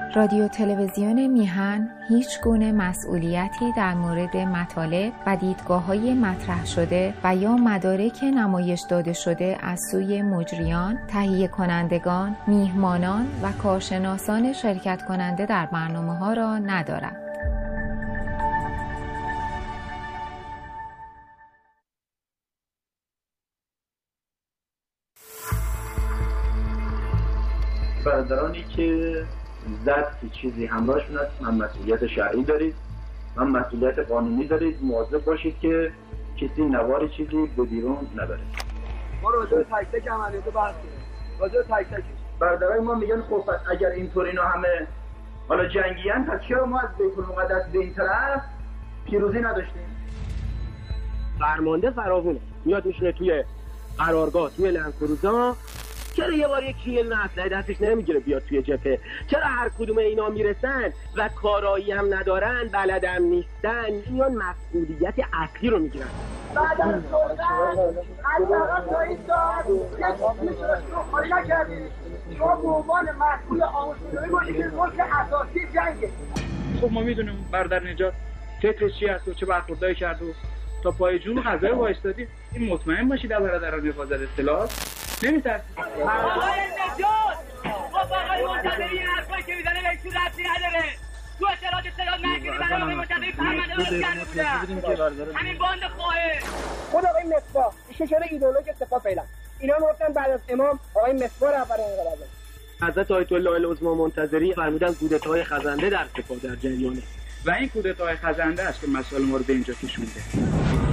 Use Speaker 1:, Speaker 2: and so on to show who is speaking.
Speaker 1: رادیو تلویزیون میهن هیچ گونه مسئولیتی در مورد مطالب و دیدگاه‌های مطرح شده و یا مدارک نمایش داده شده از سوی مجریان، تهیه کنندگان، میهمانان و کارشناسان شرکت کننده در برنامه‌ها را ندارد.
Speaker 2: برادرانی که زد که چیزی همراهشون هست، هم مسئولیت شرعی دارید، هم مسئولیت قانونی دارید. مواظب باشید که کسی نوار چیزی به بیرون نبره.
Speaker 3: ما راجع به تک تک عملیات بحث کنیم. راجع به تک تک
Speaker 2: برادرای ما میگن خب اگر اینطور اینا همه حالا جنگیان، پس چرا ما از بیت المقدس به این طرف پیروزی نداشتیم؟
Speaker 4: فرمانده فراوونه میاد میشینه توی قرارگاه، توی لنکروزا. چرا یه بار یکی یه اسلحه دستش نمیگیره بیاد توی جبهه؟ چرا هر کدوم اینا میرسن و کارایی هم ندارن، بلدم نیستن، میان مسئولیت اصلی رو میگیرن؟
Speaker 3: بعد از صحبت از طرف رئیس داد میتونست رو خالی نکردید. شما به عنوان مسئول آموزشی باشید که ملک اساسی جنگه.
Speaker 5: خب ما میدونیم برادر نجات فکرش چی هست و چه برخوردایی کرد و تا پای جون قضایی وایستادی. این مطمئن باشید در برادران حفاظت اصطلاح نمی‌ترسید.
Speaker 6: آقای نجات با آقای منتظری این حرفایی که میزنه بهشون ربطی نداره. تو اطلاعات مرکزی برای آقای منتظری فرمانده رو کرده بودن. همین باند خواهد
Speaker 3: خود آقای مصباح ایشون شده ایدئولوژی سپاه فعلا. اینا گفتن بعد از امام آقای مصباح رهبر انقلاب.
Speaker 4: حضرت آیت الله العظما منتظری فرمودن کودتای خزنده در سپاه در جریانه
Speaker 5: و این کودتای خزنده است که مسائل ما رو به اینجا کشونده.